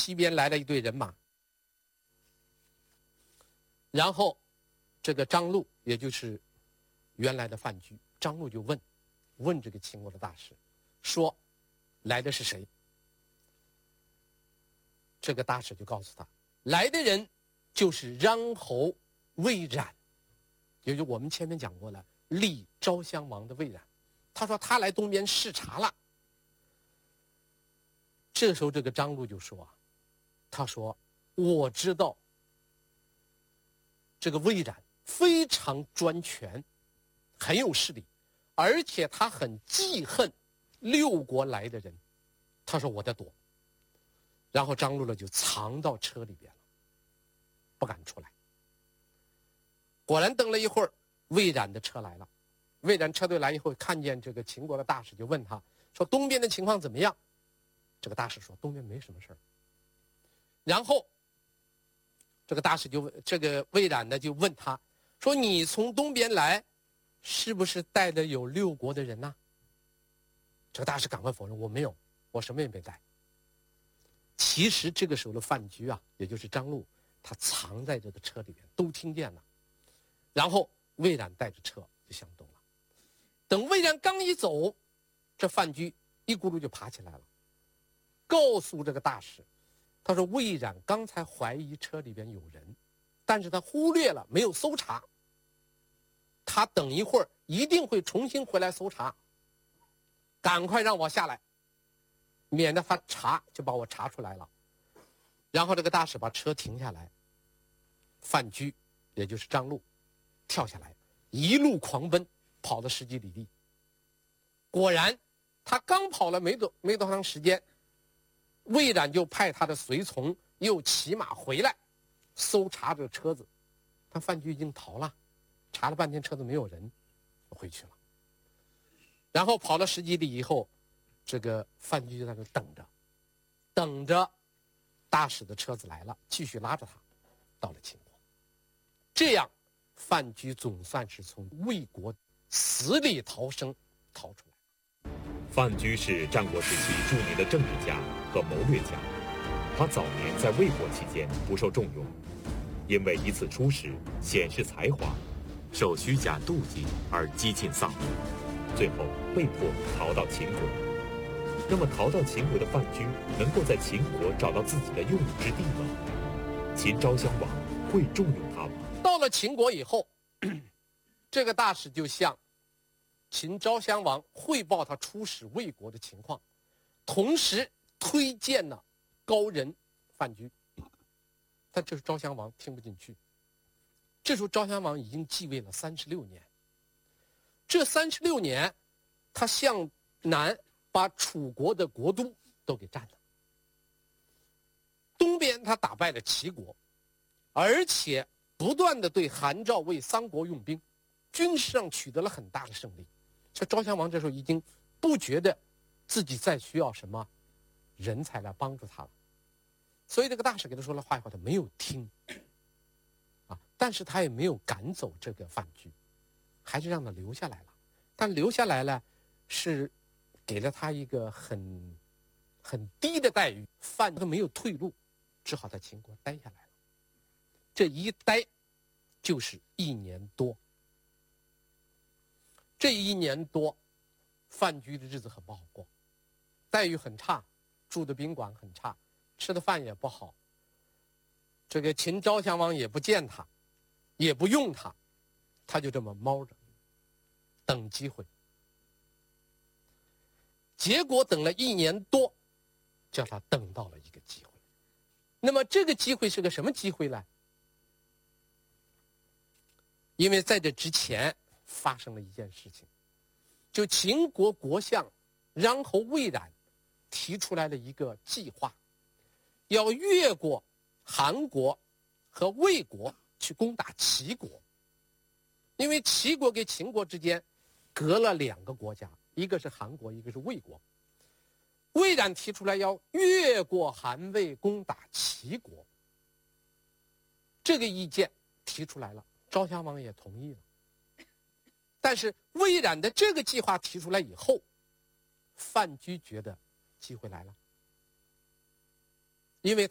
西边来了一队人马，然后这个张禄，也就是原来的范雎，张禄就问这个秦国的大使，说来的是谁？这个大使就告诉他，来的人就是穰侯魏冉，也就是我们前面讲过了，立昭襄王的魏冉。他说他来东边视察了。这时候这个张禄就说他说我知道这个魏冉非常专权，很有势力，而且他很记恨六国来的人。他说我在躲。然后张禄呢就藏到车里边了，不敢出来。果然等了一会儿，魏冉的车来了。魏冉车队来以后，看见这个秦国的大使，就问他说东边的情况怎么样？这个大使说东边没什么事儿。然后这个大使这个魏冉呢就问他说你从东边来是不是带的有六国的人呢？这个大使赶快否认，我没有，我什么也没带。其实这个时候的范雎也就是张禄，他藏在这个车里边，都听见了。然后魏冉带着车就向东了。等魏冉刚一走，这范雎一咕噜就爬起来了，告诉这个大使，他说魏冉刚才怀疑车里边有人，但是他忽略了，没有搜查。他等一会儿一定会重新回来搜查，赶快让我下来，免得他查就把我查出来了。然后这个大使把车停下来，范雎也就是张禄跳下来，一路狂奔，跑了10几里地。果然他刚跑了没多长时间，魏冉就派他的随从又骑马回来搜查这个车子。他范雎已经逃了，查了半天车子没有人，回去了。然后跑了10几里以后，这个范雎就在那等着大使的车子来了，继续拉着他到了秦国。这样范雎总算是从魏国死里逃生，逃出来。 范雎是战国时期著名的政治家和谋略家，他早年在魏国期间不受重用，因为一次出使显示才华，受虚假妒忌而几近丧命，最后被迫逃到秦国。那么逃到秦国的范雎能够在秦国找到自己的用武之地吗？秦昭襄王会重用他吗？ 到了秦国以后，这个大使就向秦昭襄王汇报他出使魏国的情况，同时推荐了高人范雎。但这时昭襄王听不进去。这时候昭襄王已经继位了36年，这36年他向南把楚国的国都都给占了，东边他打败了齐国，而且不断的对韩赵魏3国用兵，军事上取得了很大的胜利。这昭襄王这时候已经不觉得自己再需要什么人才来帮助他了，所以这个大使给他说了话以后，他没有听但是他也没有赶走这个范雎，还是让他留下来了。但留下来呢，是给了他一个很低的待遇，范雎没有退路，只好在秦国待下来了。这一待就是1年多。这1年多，范雎的日子很不好过，待遇很差，住的宾馆很差，吃的饭也不好。这个秦昭襄王也不见他，也不用他，他就这么猫着，等机会。结果等了1年多，叫他等到了一个机会。那么这个机会是个什么机会呢？因为在这之前发生了一件事情，就秦国国相穰侯魏冉提出来了一个计划，要越过韩国和魏国去攻打齐国。因为齐国跟秦国之间隔了2个国家，一个是韩国，一个是魏国。魏冉提出来要越过韩魏攻打齐国，这个意见提出来了，昭襄王也同意了。但是魏冉的这个计划提出来以后，范雎觉得机会来了，因为